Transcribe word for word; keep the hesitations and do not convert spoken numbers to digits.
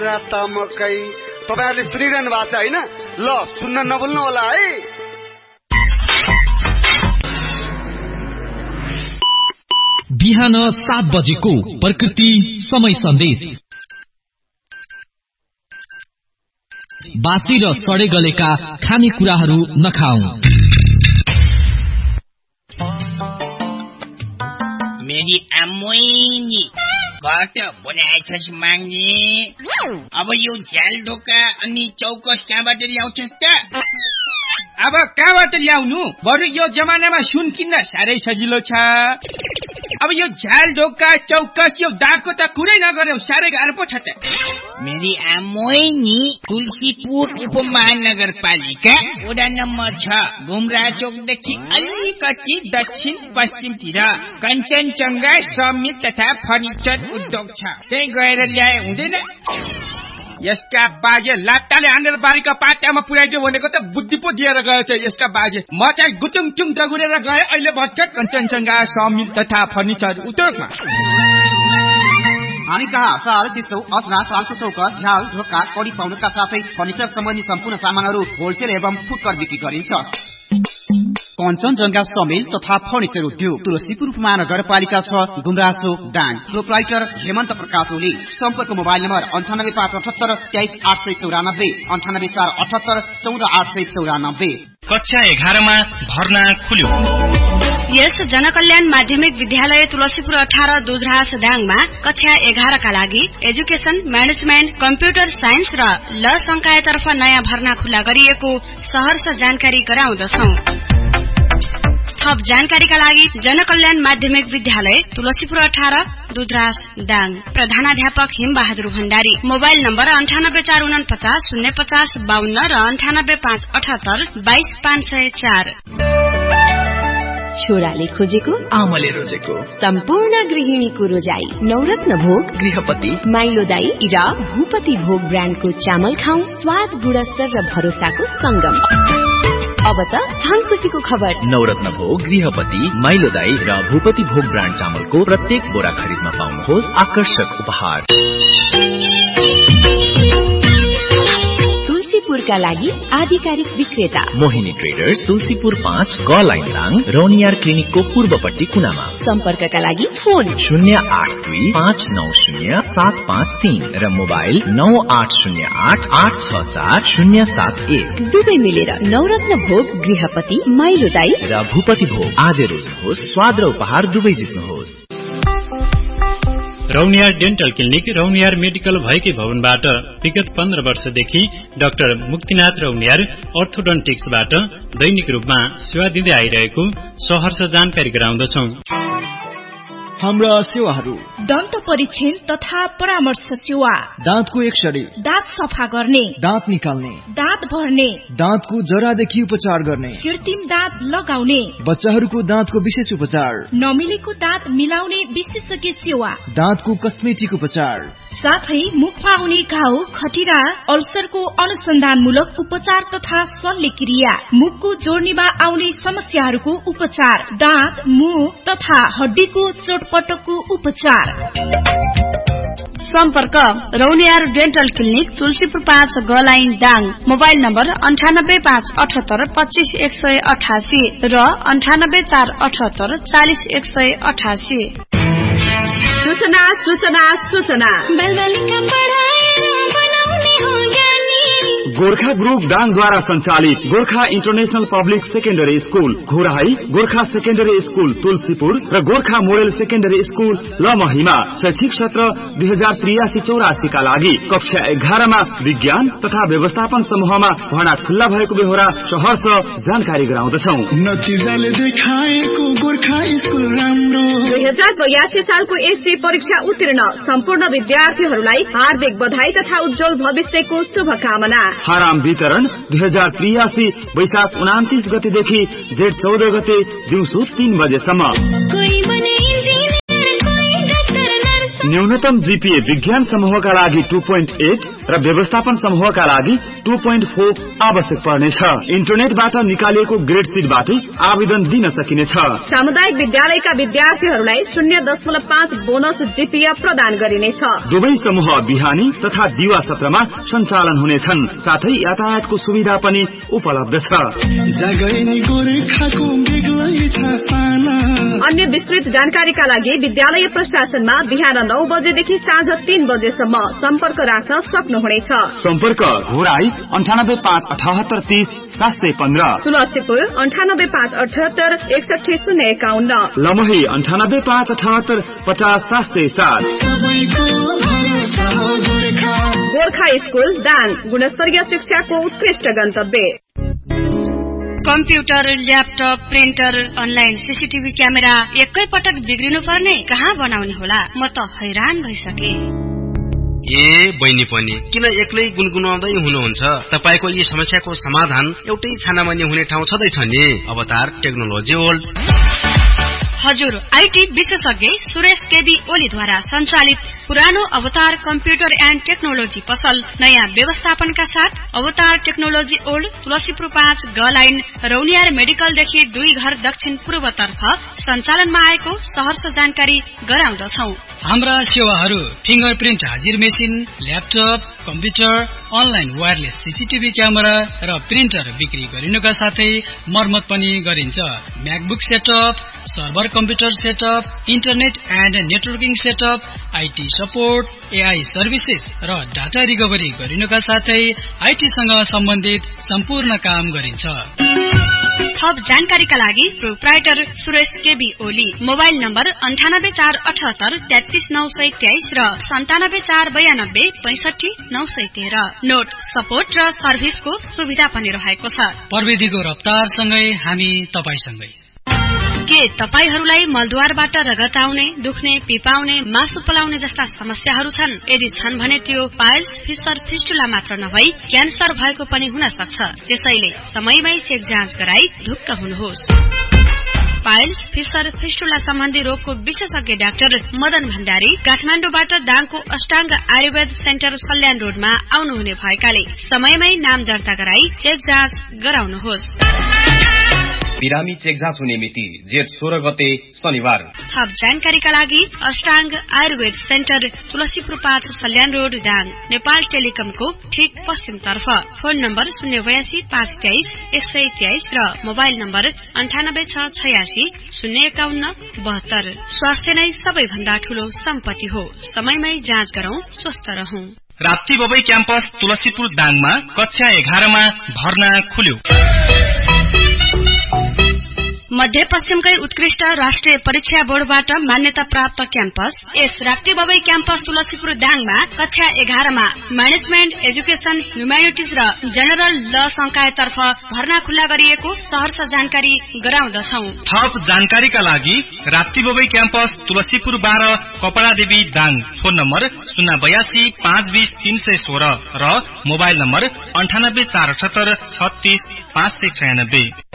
मकै तपाईहरुले सुनिरहनु भएको छ हैन? ल सुन्न नभुल्नु होला है। बिहान सात बजेको प्रकृति समय सन्देश। बासी र सडे गलेका खानेकुराहरू नखाऊ। मेरी आमोइनी कत बनाएछस् माग्ने? अब यो झ्याल ढोका अनि चौकस कहाँबाट ल्याउँछस् त? अब कहाँबाट ल्याउनु? बरु यो जमानामा सुन किन्न साह्रै सजिलो छ। अब यो झ्याल ढोका चौकस यो दागको त कुरै नगर्यो, साह्रै गाह्रो पो छ त। मेरी आमोइनी तुलसीपुर उपमहानगरपालिका वडा नम्बर छ, घुमरा चोकदेखि अलिकति दक्षिण पश्चिमतिर कञ्चनजङ्घा समिल तथा फर्निचर उद्योग छ। त्यही गएर ल्याए हुँदैन? यसका बाजे लात्ताले हानेर बारीका पाटामा पुर्याइदियो भनेको त बुद्धि पो दिएर गयो छ यसका बाजे। म चाहिँ गुटुङ टुङ दगुरेर गए अहिले भर्खर कञ्चनजङ्घा समिल तथा फर्निचर उद्योगमा। हामी कहाँ साल सिसौ असना सालको चौकस झ्याल ढोका कडी पाउनुका साथै फर्निचर सम्बन्धी सम्पूर्ण सामानहरू होलसेल एवं फुटकर बिक्री गरिन्छ। कञ्चनजङ्घा समिल तथा फर्निचर उद्योग तुलसीपुर उपमहानगरपालिका छ, गुमरासो डाङ। प्रोप्राइटर हेमन्त प्रकाश ओली। सम्पर्क मोबाइल नम्बर अन्ठानब्बे पाँच अठहत्तर तेइस आठ सय चौरानब्बे अन्ठानब्बे चार अठहत्तर चौध आठ सय चौरानब्बे। कक्षा एघारमा भर्ना खुल्यो। यस जनकल्याण माध्यमिक विद्यालय तुलसीपुर अठार दुधरास दाङमा कक्षा एघारका लागि एजुकेशन, म्यानेजमेन्ट, कम्प्युटर साइन्स र ल संकायतर्फ नयाँ भर्ना खुल्ला गरिएको सहर्ष जानकारी गराउँदछौं। थप जानकारीका लागि जनकल्याण माध्यमिक विद्यालय तुलसीपुर अठार दुधरास दाङ। प्रधानाध्यापक हिमबहादुर भण्डारी। मोबाइल नम्बर अन्ठानब्बे चार उनपचास शून्य पचास बाहन्न र अन्ठानब्बे पाँच अठहत्तर बाइस पाँच सय चार। छोराले खोजेको आमाले रोजेको सम्पूर्ण गृहिणीको रोजाई नवरत्न भोग गृहपति माइलो दाई र भूपति भोग ब्रान्डको चामल खाऊ। स्वाद, गुणस्तर र भरोसाको संगम। अब त धन खुशीको खबर। नवरत्न भोग, गृहपति, माइलो दाई र भूपति भोग ब्रान्ड चामलको प्रत्येक बोरा खरिदमा पाउनुहोस् आकर्षक उपहार। तुलसीपुरका लागि आधिकारिक विक्रेता मोहिनी ट्रेडर्स, तुलसीपुर पाँच ग लाइन दाङ, रौनियार क्लिनिकको पूर्वपट्टि कुनामा। सम्पर्कका लागि फोन शून्य आठ दुई पाँच नौ शून्य सात पाँच तीन र मोबाइल नौ आठ शून्य आठ आठ छ चार शून्य सात एक। दुवै मिलेर नवरत्न भोग, गृहपति, माइलो दाई र भूपति भोग आज रोज्नुहोस्। स्वाद र उपहार दुवै जित्नुहोस्। Rauniyar dental clinic Rauniyar medical भएकै भवनबाट विगत पन्ध्र वर्षदेखि डाक्टर मुक्तिनाथ रौनियार अर्थोडन्टिक्सबाट दैनिक रूपमा सेवा दिँदै आइरहेको सहर्ष जानकारी गराउँदछौं। हाम्रा सेवाहरू: दन्त परीक्षण तथा परामर्श सेवा, दाँतको एक्सरे, दाँत सफा गर्ने, दाँत निकाल्ने, दाँत भर्ने, दाँतको जरादेखि उपचार गर्ने, कृत्रिम दाँत लगाउने, बच्चाहरूको दाँतको विशेष उपचार, नमिलेको दाँत मिलाउने विशेषज्ञ सेवा, दाँतको कस्मेटिक उपचार, साथै मुखमा हुने घाउ, खटिरा, अल्सरको अनुसन्धानमूलक उपचार तथा शल्यक्रिया, मुखको जोड्नीमा आउने समस्याहरूको उपचार, दाँत, मुख तथा हड्डीको चोटपटकको उपचार। सम्पर्क रौनियार डेन्टल क्लिनिक तुलसीपुर पाँच ग लाइन दाङ। मोबाइल नम्बर अन्ठानब्बे पाँच अठहत्तर पच्चीस एक सय अठासी र अन्ठानब्बे चार अठहत्तर चालिस एक सय अठासी। सूचना सूचना सूचना गोर्खा ग्रुप दाङद्वारा सञ्चालित Gorkha international public secondary school Ghorahi, Gorkha secondary school Tulsipur र गोर्खा मोडेल सेकेन्डरी स्कूल लमहीमा शैक्षिक सत्र दुई हजार त्रियासी चौरासी का लागि कक्षा एघारमा विज्ञान तथा व्यवस्थापन समूहमा भर्ना खुल्ला भएको बेहोरा सहर्ष जानकारी गराउँदछौ। नतिजाले देखाएको गोर्खा स्कूल राम्रो। दुई हजार बयासी सालको एससी परीक्षा उत्तीर्ण सम्पूर्ण विद्यार्थीहरूलाई हार्दिक बधाई तथा उज्जवल भविष्यको शुभकामना। फारम वितरण दुई हजार त्रियासी वैशाख उनातिस गतेदेखि जेठ चौध गते दिउँसो तीन बजेसम्म। न्यूनतम जीपीए विज्ञान समूहका लागि टू पोइन्ट एट र व्यवस्थापन समूहका लागि टू पोइन्ट फोर आवश्यक पर्नेछ। इन्टरनेटबाट निकालिएको ग्रेड सिटबाटै आवेदन दिन सकिनेछ। सामुदायिक विद्यालयका विद्यार्थीहरूलाई शून्य दशमलव पाँच बोनस जीपीए प्रदान गरिनेछ। दुवै समूह बिहानी तथा दिवा सत्रमा सञ्चालन हुनेछन्। साथै यातायातको सुविधा पनि उपलब्ध छ। अन्य विस्तृत जानकारीका लागि विद्यालय प्रशासनमा बिहान नौ बजेदेखि साँझ तीन बजेसम्म सम्पर्क राख्न सक्नुहुनेछ। सम्पर्क घोराई अन्ठानब्बे पाँच अठहत्तर तीस सात सय पन्ध्र, तुलसीपुर अन्ठानब्बे पाँच अठहत्तर एकसठी शून्य एकाउन्न, लमही अन्ठानब्बे पाँच अठहत्तर पचास सात सय सात। गोर्खा स्कूल दाङ, गुणस्तरीय शिक्षाको उत्कृष्ट गन्तव्य। Computer, laptop, printer, online CCTV camera एकै पटक बिग्रिनु पर्ने कहाँ बनाउने होला? म त हैरान भइसके। ए बहिनी पनि किन एक्लै गुनगुनाउँदै हुनुहुन्छ? तपाईको यी समस्याको समाधान एउटै छानामानी हुने ठाउँ छँदैछ नि, अवतार टेक्नोलोजी वर्ल्ड। हजुर, आईटी विशेषज्ञ सुरेश केबी ओलीद्वारा सञ्चालित पुरानो अवतार कम्प्युटर एन्ड टेक्नोलोजी पसल नयाँ व्यवस्थापनका साथ अवतार टेक्नोलोजी ओल्ड, तुलसीपुर पाँच ग लाइन, रौनियार मेडिकलदेखि दुई घर दक्षिण पूर्वतर्फ सञ्चालनमा आएको सहर्ष जानकारी गराउँदछौ। हाम्रा सेवाहरू फिंगरप्रिन्ट हाजिर machine, laptop, computer, online wireless CCTV camera र प्रिन्टर बिक्री गरिनुका साथै मर्मत पनि गरिन्छ। MacBook setup, server computer setup, internet and networking setup, IT support, AI services र डाटा रिकभरी गरिनुका साथै आईटीसँग सम्बन्धित सम्पूर्ण काम गरिन्छ। थप जानकारीका लागि proprietor Suresh KB Oli, mobile number अन्ठानब्बे चार अठहत्तर तेत्तीस नौ सय तेइस र सन्तानब्बे चार बयानब्बे पैंसठी नौ सय तेह्र। नोट सपोर्ट र सर्भिसको सुविधा पनि रहेको छ। प्रविधिको रफ्तारसँगै हामी तपाईसँगै। के तपाईहरूलाई मलद्वारबाट रगत आउने, दुख्ने, पिपाउने, मासु पलाउने जस्ता समस्याहरू छन्? यदि छन् भने त्यो पाइल्स, फिस्टर, फिस्टुला मात्र नभई क्यान्सर भएको पनि हुन सक्छ। त्यसैले समयमै चेक जाँच गराई ढुक्क हुनुहोस्। पाइल्स, फिस्टर, फिस्टुला सम्बन्धी रोगको विशेषज्ञ डाक्टर मदन भण्डारी काठमाडौँबाट दाङको अष्टांग आयुर्वेद सेन्टर सल्यान रोडमा आउनुहुने भएकाले समयमै नाम दर्ता गराई चेक जाँच गराउनुहोस्। बिरामी चेक जाँच हुने मिति जेठ सोह्र गते शनिबार। थप जानकारीका लागि अष्टांग आयुर्वेद सेन्टर, तुलसीपुर पाँच सल्यान रोड दाङ, नेपाल टेलिकमको ठिक पश्चिमतर्फ। फोन नम्बर शून्य बयासी पाँच तेइस एक सय तेइस र मोबाइल नम्बर अन्ठानब्बे छ छयासी शून्य एकाउन्न बहत्तर। स्वास्थ्य नै सबैभन्दा ठूलो सम्पत्ति हो। समयमै जाँच गरौं, स्वस्थ रहौं। राप्ती बबई क्याम्पस तुलसीपुर दाङमा कक्षा एघारमा भर्ना खुल्यो। मध्यपश्चिमकै उत्कृष्ट राष्ट्रिय परीक्षा बोर्डबाट मान्यता प्राप्त क्याम्पस यस राप्ती बबई क्याम्पस तुलसीपुर दाङमा कक्षा एघारमा म्यानेजमेन्ट, एजुकेशन, ह्युम्यानिटिज र जेनरल ल संकायतर्फ भर्ना खुल्ला गरिएको सहर्ष जानकारी गराउँदछौ। थप जानकारीका लागि राप्ती बबई क्याम्पस तुलसीपुर बाह्र कपडादेवी दाङ, फोन नम्बर शून्य बयासी पाँच बीस तीन सय सोह्र र मोबाइल नम्बर अन्ठानब्बे चार अठहत्तर छत्तीस पाँच सय छयानब्बे।